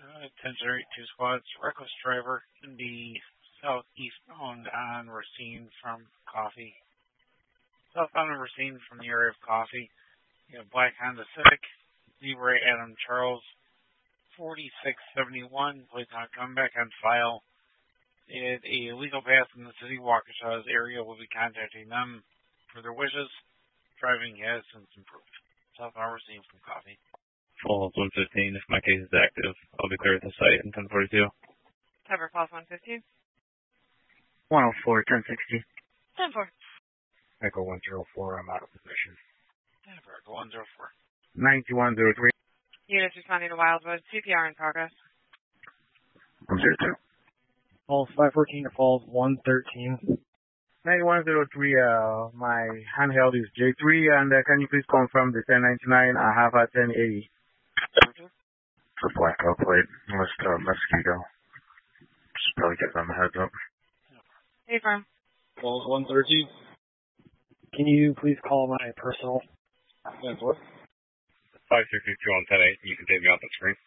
10-2 squads, reckless driver in the southeastbound on Racine from Coffee. Southbound on Racine from the area of Coffee. You have Black Honda Civic, Zebra Adam Charles, 4671, plates on comeback on file. If a legal pass in the city Waukesha's area will be contacting them for their wishes. Driving has since improved. Southbound Racine from Coffee. Falls 115, if my case is active, I'll be clear at the site in 1042. Cover Falls 115. 104, 1060. 10-4. Echo 104, I'm out of position. Echo 104. 9103. Units responding to Wildwood. CPR in progress. 102. Falls 514 to Falls 113. 9103, my handheld is J3, and can you please confirm the 1099? I have a 1080. For blackout plate, Mosquito. Just probably get them a heads up. Hey, firm. Falls 113. Can you please call my personal? 10-4. 5662 on 10-8. You can take me off the screen.